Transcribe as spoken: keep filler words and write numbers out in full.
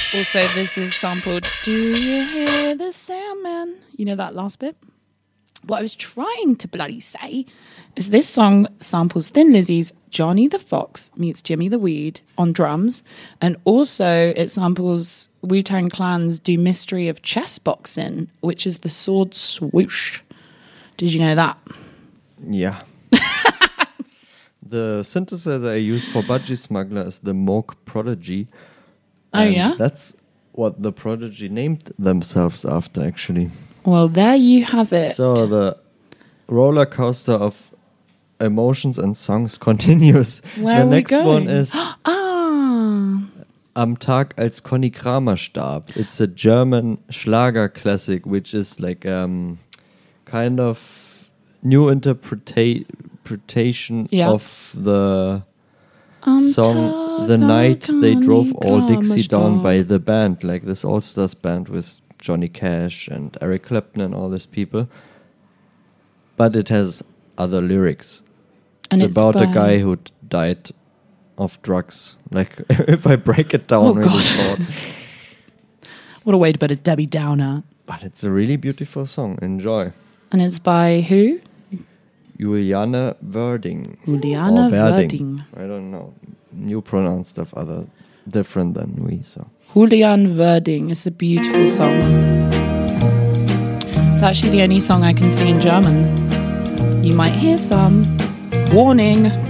Also, this is sampled. Do you hear the Sandman? You know that last bit? What I was trying to bloody say is this song samples Thin Lizzy's Johnny the Fox meets Jimmy the Weed on drums. And also it samples Wu-Tang Clan's Do Mystery of Chess Boxing, which is the sword swoosh. Did you know that? Yeah. The synthesizer I use for Budgie Smuggler is the Moog Prodigy. Oh, yeah? That's what the Prodigy named themselves after, actually. Well, there you have it. So the roller coaster of emotions and songs continues. Where the are we next going? one is Ah. Am Tag als Conny Kramer starb. It's a German Schlager classic, which is like um, kind of new interpreta- interpretation Yeah. of the Am song The Tag Night They Conny Drove All Kramer Dixie Down starb. by the band, like this All-Stars band with Johnny Cash and Eric Clapton and all these people. But it has other lyrics. And it's, it's about a by- guy who d- died of drugs. Like, if I break it down Oh, really God. short. What a way to put a Debbie Downer. But it's a really beautiful song. Enjoy. And it's by who? Juliane Werding. Juliane Or Werding. I don't know. You pronounce stuff other different than we, so. Julian Werding. It's a beautiful song. It's actually the only song I can sing in German. You might hear some. Warning.